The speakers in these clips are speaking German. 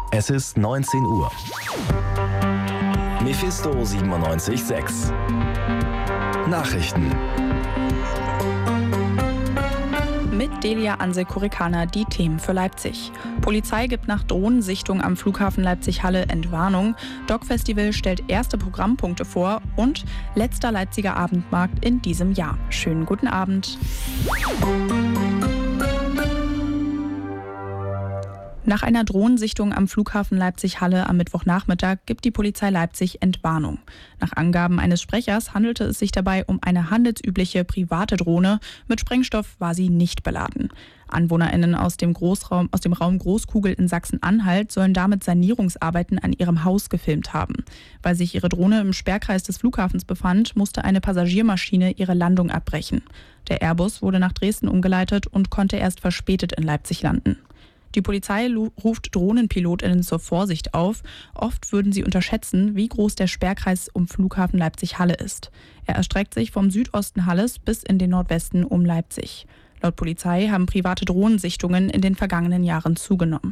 Es ist 19 Uhr. Mephisto 97.6. Nachrichten. Mit Delia Ansel-Kurikana die Themen für Leipzig. Polizei gibt nach Drohnensichtung am Flughafen Leipzig-Halle Entwarnung. Dog-Festival stellt erste Programmpunkte vor und letzter Leipziger Abendmarkt in diesem Jahr. Schönen guten Abend. Nach einer Drohnensichtung am Flughafen Leipzig-Halle am Mittwochnachmittag gibt die Polizei Leipzig Entwarnung. Nach Angaben eines Sprechers handelte es sich dabei um eine handelsübliche private Drohne. Mit Sprengstoff war sie nicht beladen. AnwohnerInnen aus dem Raum Großkugel in Sachsen-Anhalt sollen damit Sanierungsarbeiten an ihrem Haus gefilmt haben. Weil sich ihre Drohne im Sperrkreis des Flughafens befand, musste eine Passagiermaschine ihre Landung abbrechen. Der Airbus wurde nach Dresden umgeleitet und konnte erst verspätet in Leipzig landen. Die Polizei ruft DrohnenpilotInnen zur Vorsicht auf. Oft würden sie unterschätzen, wie groß der Sperrkreis um Flughafen Leipzig-Halle ist. Er erstreckt sich vom Südosten Halles bis in den Nordwesten um Leipzig. Laut Polizei haben private Drohnensichtungen in den vergangenen Jahren zugenommen.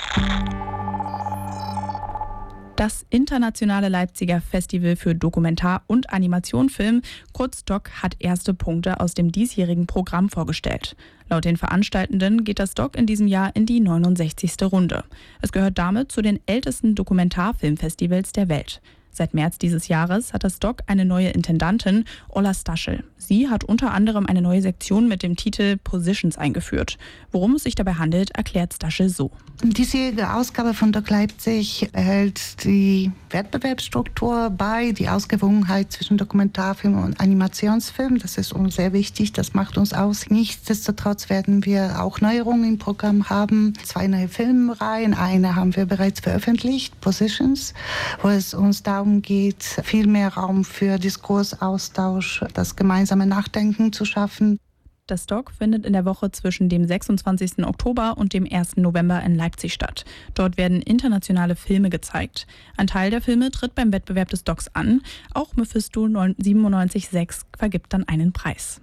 Das internationale Leipziger Festival für Dokumentar- und Animationsfilm, kurz DOC, hat erste Punkte aus dem diesjährigen Programm vorgestellt. Laut den Veranstaltenden geht das DOC in diesem Jahr in die 69. Runde. Es gehört damit zu den ältesten Dokumentarfilmfestivals der Welt. Seit März dieses Jahres hat das DOC eine neue Intendantin, Ola Staschel. Sie hat unter anderem eine neue Sektion mit dem Titel Positions eingeführt. Worum es sich dabei handelt, erklärt Staschel so. Die diesjährige Ausgabe von DOC Leipzig erhält die Wettbewerbsstruktur bei, die Ausgewogenheit zwischen Dokumentarfilm und Animationsfilm. Das ist uns sehr wichtig, das macht uns aus. Nichtsdestotrotz werden wir auch Neuerungen im Programm haben. 2 neue Filmreihen, eine haben wir bereits veröffentlicht, Positions, wo es uns darum geht, viel mehr Raum für Diskursaustausch, das gemeinsame Nachdenken zu schaffen. Das DOC findet in der Woche zwischen dem 26. Oktober und dem 1. November in Leipzig statt. Dort werden internationale Filme gezeigt. Ein Teil der Filme tritt beim Wettbewerb des DOCs an. Auch Mephisto 97.6 vergibt dann einen Preis.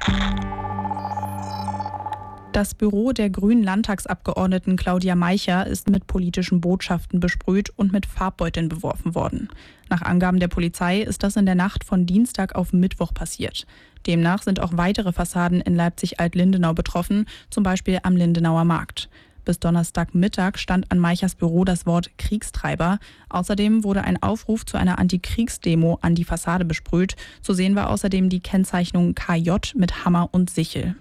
Das Büro der grünen Landtagsabgeordneten Claudia Meicher ist mit politischen Botschaften besprüht und mit Farbbeuteln beworfen worden. Nach Angaben der Polizei ist das in der Nacht von Dienstag auf Mittwoch passiert. Demnach sind auch weitere Fassaden in Leipzig-Alt-Lindenau betroffen, zum Beispiel am Lindenauer Markt. Bis Donnerstagmittag stand an Meichers Büro das Wort Kriegstreiber. Außerdem wurde ein Aufruf zu einer Antikriegsdemo an die Fassade besprüht. Zu sehen war außerdem die Kennzeichnung KJ mit Hammer und Sichel.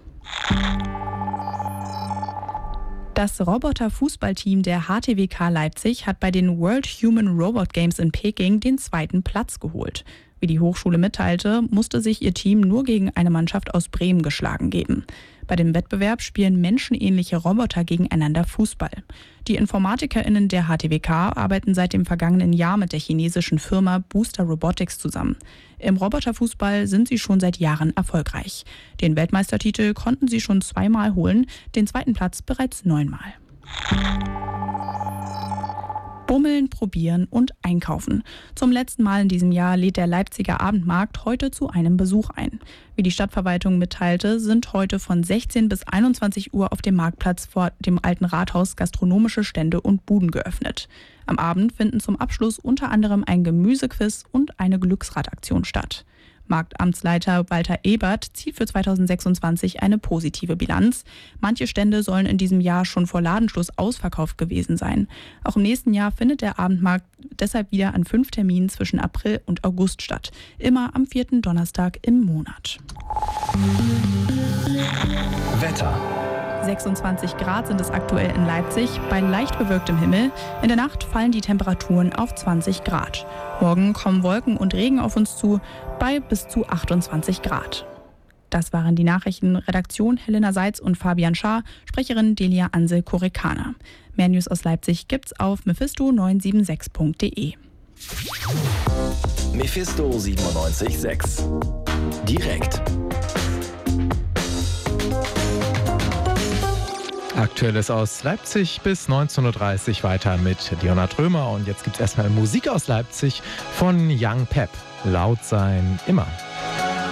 Das Roboter-Fußballteam der HTWK Leipzig hat bei den World Human Robot Games in Peking den 2. Platz geholt. Wie die Hochschule mitteilte, musste sich ihr Team nur gegen eine Mannschaft aus Bremen geschlagen geben. Bei dem Wettbewerb spielen menschenähnliche Roboter gegeneinander Fußball. Die InformatikerInnen der HTWK arbeiten seit dem vergangenen Jahr mit der chinesischen Firma Booster Robotics zusammen. Im Roboterfußball sind sie schon seit Jahren erfolgreich. Den Weltmeistertitel konnten sie schon 2-mal holen, den 2. Platz bereits 9-mal. Bummeln, probieren und einkaufen. Zum letzten Mal in diesem Jahr lädt der Leipziger Abendmarkt heute zu einem Besuch ein. Wie die Stadtverwaltung mitteilte, sind heute von 16 bis 21 Uhr auf dem Marktplatz vor dem Alten Rathaus gastronomische Stände und Buden geöffnet. Am Abend finden zum Abschluss unter anderem ein Gemüsequiz und eine Glücksradaktion statt. Marktamtsleiter Walter Ebert zieht für 2026 eine positive Bilanz. Manche Stände sollen in diesem Jahr schon vor Ladenschluss ausverkauft gewesen sein. Auch im nächsten Jahr findet der Abendmarkt deshalb wieder an 5 Terminen zwischen April und August statt. Immer am 4. Donnerstag im Monat. Wetter. 26 Grad sind es aktuell in Leipzig, bei leicht bewölktem Himmel. In der Nacht fallen die Temperaturen auf 20 Grad. Morgen kommen Wolken und Regen auf uns zu, bei bis zu 28 Grad. Das waren die Nachrichten. Redaktion Helena Seitz und Fabian Schaar, Sprecherin Delia Ansel-Kurikana. Mehr News aus Leipzig gibt's auf mephisto976.de. Mephisto 97.6. Direkt. Aktuelles aus Leipzig bis 19.30 Uhr weiter mit Leonhard Römer. Und jetzt gibt es erstmal Musik aus Leipzig von Young Pep. Laut sein immer.